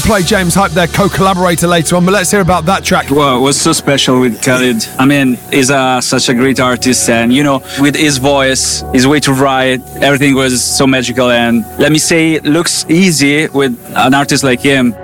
Play James Hype, their co-collaborator, later on, but let's hear about that track. Well, it was so special with Khalid. I mean, he's such a great artist, and with his voice, his way to write, everything was so magical. And let me say, it looks easy with an artist like him,